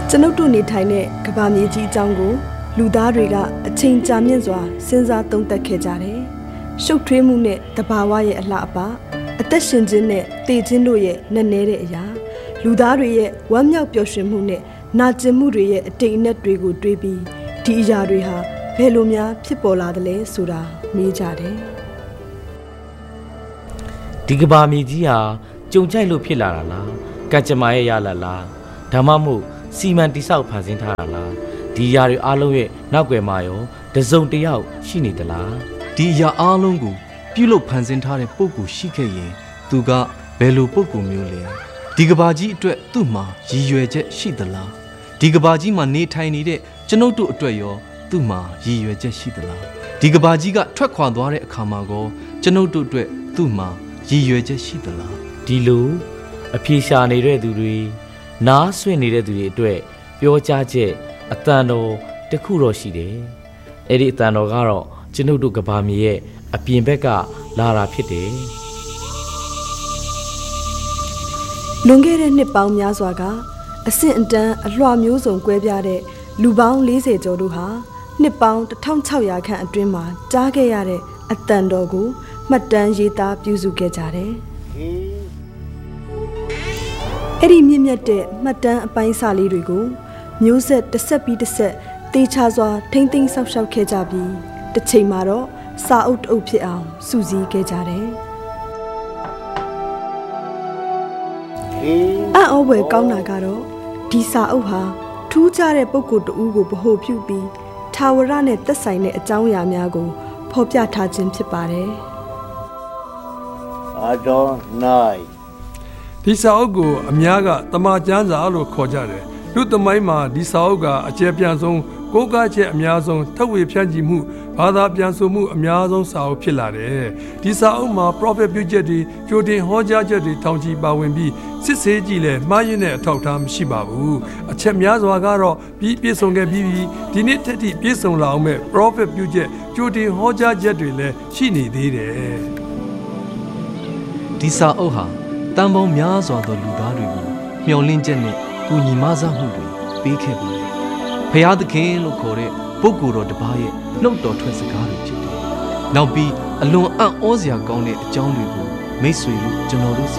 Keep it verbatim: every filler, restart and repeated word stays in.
ကျွန်ုပ်တို့နေထိုင်တဲ့ကမ္ဘာမြေကြီးအကြောင်းကိုလူသားတွေကအချိန်ကြာမြင့်စွာစဉ်းစားသုံးသပ်ခဲ့ကြတယ်။ရှုပ်ထွေးမှုနဲ့တဘာဝရဲ့အလှအပအသက်ရှင်ခြင်းနဲ့တည်ခြင်းတို့ရဲ့နက်နဲတဲ့အရာလူသားတွေရဲ့ဝမ်းမြောက်ပျော်ရွှင်မှုနဲ့နာကျင်မှုတွေရဲ့အတိတ်အနက်တွေကိုတွေးပြီးဒီအရာတွေဟာဘယ်လိုများဖြစ်ပေါ်လာသလဲဆိုတာမေးကြတယ်ဒီကဘာမြေကြီးဟာကြုံကြိုက်လို့ဖြစ်လာတာလားကံကြမ္မာရဲ့ရလာလားဒါမှမဟုတ်စီမံတိဆောက်ဖန်ဆင်းထားတာလားဒီအရာတွေအားလုံးရဲ့နောက်ွယ်မှာရောတစုံတစ်ယောက်ရှိနေသလားဒီအရာအားလုံးကိုပြုလုပ်ဖန်ဆင်းထားတဲ့ပုဂ္ဂိုလ်ရှိခဲ့ရင်သူကဘယ်လိုပုဂ္ဂိုလ်မျိုးလဲဒီကဘာကြီးအတွက်သူ့မှာရည်ရွယ်ချက်ရှိသလားဒီကဘာကြီးမှာနေထိုင်နေတဲ့ကျွန်ုပ်တို့အတွက်ရောသူ့မှာရည်ရွယ်ချက်ရှိသလားဒီကဘာကြီးကထွက်ခွာသွားတဲ့အခါမှာကောကျွန်ုပ်တို့အတွက်သူ့မှာရည်ရွယ်ချက်ရှိသလားဒီလိုအပြေရှာနေတဲ့သူတွေနားဆွင့်နေတဲ့သူတွေအတွက်ပြောကြားချက်အတန်တော်တခုတော့ရှိတယ်အဲ့ဒီအတန်တော်ကတော့ကျွန်ုပ်တို့ကဘာမြေရဲ့အပြင်ဘက်ကလာတာဖြစ်တယ်လွန်ခဲ့တဲ့နှစ်ပေါင်းများစွာကအဆင့်အတန်းအလွှာမျိုးစုံကွဲပြားတဲ့လူပေါင်း၄၀ကျော်တို့ဟာနှစ်ပေါင်းတစ်ထောင်ခြောက်ရာခန့်အတွင်းမှာကြားခဲ့ရတဲ့အတန်တော်ကိုမှတ်တမ်းရေးသားပြုစုခဲ့ကြတယ်။အဲ့ဒီမြင့်မြတ်တဲ့မှတ်တမ်းအပိုင်းစာလေးတွေကိုမျိုးဆက်တစ်ဆက်ပြီးတစ်ဆက်တေချာစွာထိမ့်သိမ်းဆောက်ရှောက်ခဲ့ကြပြီးတစ်ချိန်မှာတော့စာအုပ်တအုပ်ဖြစ်အောင်စုစည်းခဲ့ကြတယ်။အံ့ဩဖွယ်ကောင်းတာကတော့ဒီစာအုပ်ဟာထူးခြားတဲ့ပုဂ္ဂိုလ်တဦးကိုဗဟိုပြုပြီးထာဝရနဲ့သက်ဆိုင်တဲ့အကြောင်းအရာများကိုဖော်ပြထားခြင်းဖြစ်ပါတယ်။ I don't know ဒီစာအုပ်ကိုအများကတမန်ကျမ်းစာလို့ခေါ်ကြတယ်လူသမိုင်းမှာဒီစာအုပ်ကအကျယ်ပြန့်ဆုံးကိုးကားချက်အများဆုံးထပ်ဝေဖြန့်ချီမှုဘာသာပြန်ဆိုမှုအများဆုံးစာအုပ်ဖြစ်လာတယ်ဒီစာအုပ်မှာ prophet ပြုချက်တွေကြိုတင်ဟောကြားချက်တွေထောင်ချီပါဝင်ပြီးစစ်ဆေးကြည့်လဲမှားယွင်းတဲ့အထောက်အထားမရှိပါဘူးအချက်များစွာကတော့ပြီးပြည့်စုံခဲ့ပြီးဒီနေ့ထက်ထိပြည့်စုံလာအောင်မဲ့ prophet ပြုချက်ကြိုတင်ဟောကြားချက်တွေလည်းရှိနေသေးတယ်ဒီစာအုပ်ဟာတန်ပေါင်းများစွာသောလူသားတွေကိုမျှော်လင့်ချက်နဲ့ကူညီမဆမှုတွေပေးခဲ့ပါတယ်။ဖျားသခင်လို့ခေါ်တဲ့ပုဂ္ဂိုလ်တော်တစ်ပါးရဲ့နှုတ်တော်ထွက်စကားတွေဖြစ်တယ်။နောက်ပြီးအလွန်အံ့ဩစရာကောင်းတဲ့အကြောင်းတွေကိုမိတ်ဆွေတို့ကျွန်တော်တို့